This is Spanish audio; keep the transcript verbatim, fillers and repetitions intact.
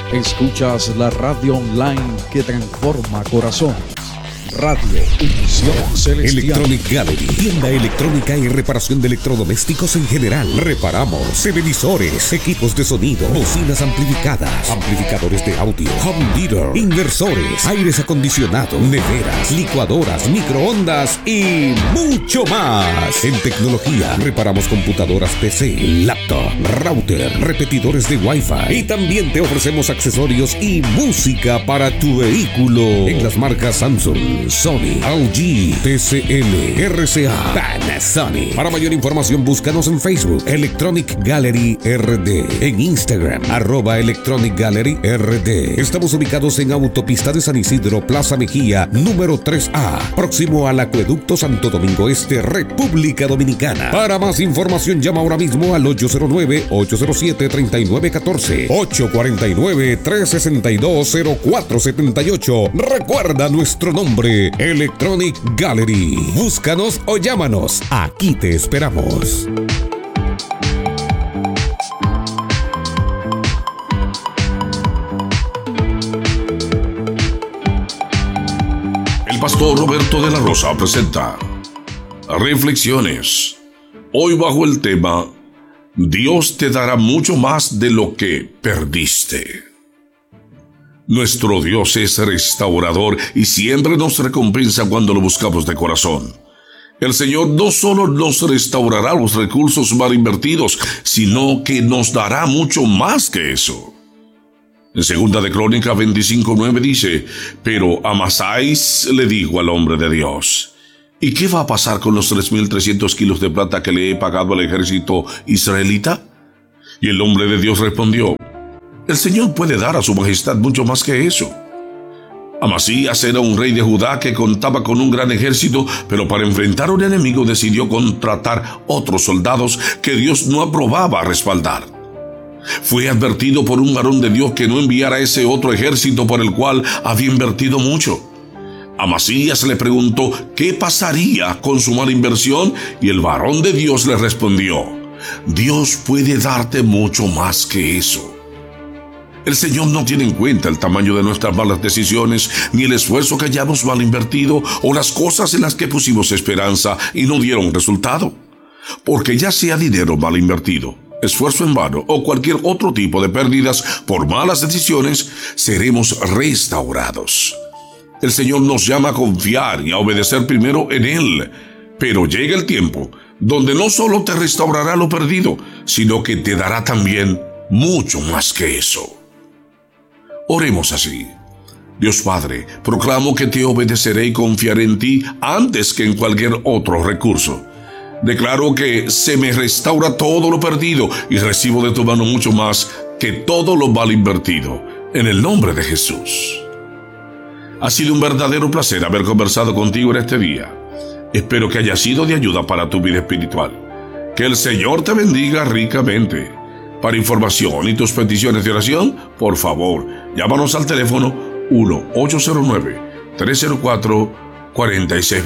Escuchas la radio online que transforma corazones. Radio Unción Celestial. Electronic Gallery, tienda electrónica y reparación de electrodomésticos en general. Reparamos televisores, equipos de sonido, bocinas amplificadas, amplificadores de audio, home theater, inversores, aires acondicionados, neveras, licuadoras, microondas y mucho más. En tecnología, reparamos computadoras P C, laptop, router, repetidores de Wi-Fi y también te ofrecemos accesorios y música para tu vehículo en las marcas Samsung, Sony, L G, T C L, R C A, Panasonic. Para mayor información búscanos en Facebook Electronic Gallery R D, en Instagram arroba Electronic Gallery R D. Estamos ubicados en Autopista de San Isidro, Plaza Mejía, número tres A, próximo al Acueducto Santo Domingo Este, República Dominicana. Para más información llama ahora mismo al ocho cero nueve, ocho cero siete, tres nueve uno cuatro, ocho cuatro nueve, tres seis dos, cero cuatro siete ocho. Recuerda nuestro nombre, Electronic Gallery. Búscanos o llámanos. Aquí te esperamos. El pastor Roberto de la Rosa presenta Reflexiones. Hoy bajo el tema Dios te dará mucho más de lo que perdiste. Nuestro Dios es restaurador y siempre nos recompensa cuando lo buscamos de corazón. El Señor no solo nos restaurará los recursos mal invertidos, sino que nos dará mucho más que eso. En Segunda de Crónicas veinticinco nueve dice: pero Amasías le dijo al hombre de Dios: ¿y qué va a pasar con los tres mil trescientos kilos de plata que le he pagado al ejército israelita? Y el hombre de Dios respondió: el Señor puede dar a su majestad mucho más que eso. Amasías era un rey de Judá que contaba con un gran ejército, pero para enfrentar a un enemigo decidió contratar otros soldados que Dios no aprobaba respaldar. Fue advertido por un varón de Dios que no enviara ese otro ejército por el cual había invertido mucho. Amasías le preguntó qué pasaría con su mala inversión y el varón de Dios le respondió: Dios puede darte mucho más que eso. El Señor no tiene en cuenta el tamaño de nuestras malas decisiones, ni el esfuerzo que hayamos mal invertido, o las cosas en las que pusimos esperanza y no dieron resultado. Porque ya sea dinero mal invertido, esfuerzo en vano o cualquier otro tipo de pérdidas por malas decisiones, seremos restaurados. El Señor nos llama a confiar y a obedecer primero en Él. Pero llega el tiempo donde no solo te restaurará lo perdido, sino que te dará también mucho más que eso. Oremos así. Dios Padre, proclamo que te obedeceré y confiaré en ti antes que en cualquier otro recurso. Declaro que se me restaura todo lo perdido y recibo de tu mano mucho más que todo lo mal invertido. En el nombre de Jesús. Ha sido un verdadero placer haber conversado contigo en este día. Espero que haya sido de ayuda para tu vida espiritual. Que el Señor te bendiga ricamente. Para información y tus peticiones de oración, por favor, llámanos al teléfono uno ocho cero nueve, tres cero cuatro, cuatro seis dos cero.